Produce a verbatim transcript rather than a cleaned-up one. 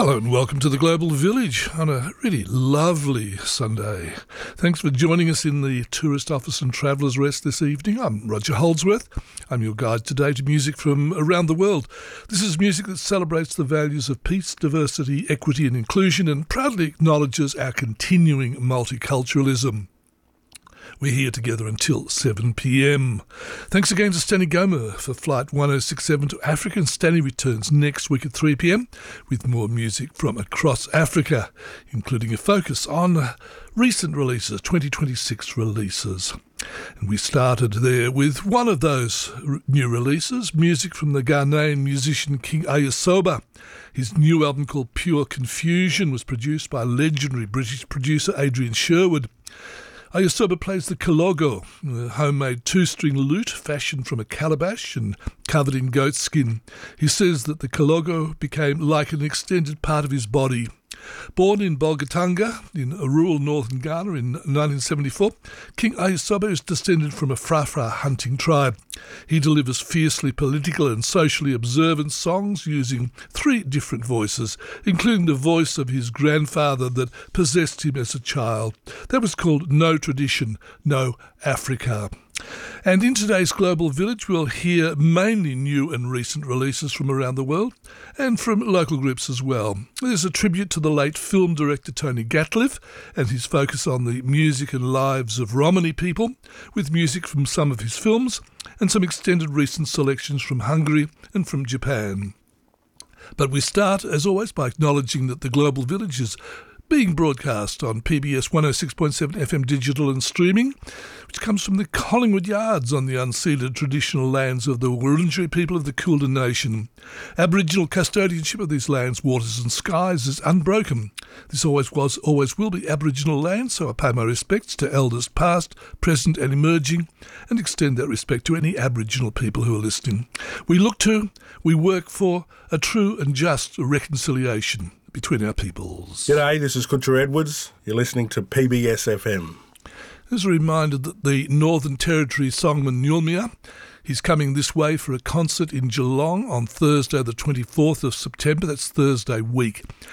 Hello and welcome to the Global Village on a really lovely Sunday. Thanks for joining us in the Tourist Office and Travellers Rest this evening. I'm Roger Holdsworth. I'm your guide today to music from around the world. This is music that celebrates the values of peace, diversity, equity and inclusion and proudly acknowledges our continuing multiculturalism. We're here together until seven p.m. Thanks again to Stanley Gomer for Flight one oh six seven to Africa, and Stanley returns next week at three p.m. with more music from across Africa, including a focus on recent releases, twenty twenty-six releases. And we started there with one of those new releases, music from the Ghanaian musician King Ayosoba. His new album called Pure Confusion was produced by legendary British producer Adrian Sherwood. Ayosoba plays the kalogo, a homemade two-string lute fashioned from a calabash and covered in goat skin. He says that the kalogo became like an extended part of his body. Born in Bolgatanga, in rural northern Ghana in nineteen seventy-four, King Ayosoba is descended from a Frafra hunting tribe. He delivers fiercely political and socially observant songs using three different voices, including the voice of his grandfather that possessed him as a child. That was called No Tradition, No Africa. And in today's Global Village, we'll hear mainly new and recent releases from around the world and from local groups as well. There's a tribute to the late film director Tony Gatliff and his focus on the music and lives of Romani people, with music from some of his films and some extended recent selections from Hungary and from Japan. But we start, as always, by acknowledging that the Global Village is being broadcast on P B S one oh six point seven F M digital and streaming, which comes from the Collingwood Yards on the unceded traditional lands of the Wurundjeri people of the Kulin Nation. Aboriginal custodianship of these lands, waters and skies is unbroken. This always was, always will be Aboriginal land, so I pay my respects to elders past, present and emerging, and extend that respect to any Aboriginal people who are listening. We look to, we work for a true and just reconciliation between our peoples. G'day, this is Kutcher Edwards. You're listening to P B S F M. There's a reminder that the Northern Territory songman Nyulmia, he's coming this way for a concert in Geelong on Thursday the twenty-fourth of September. That's Thursday week.